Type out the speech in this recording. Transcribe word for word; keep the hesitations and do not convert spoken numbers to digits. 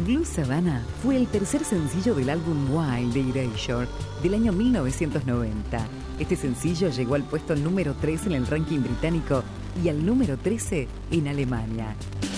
Blue Savannah fue el tercer sencillo del álbum Wild de Erasure del año mil novecientos noventa. Este sencillo llegó al puesto número tres en el ranking británico y al número trece en Alemania.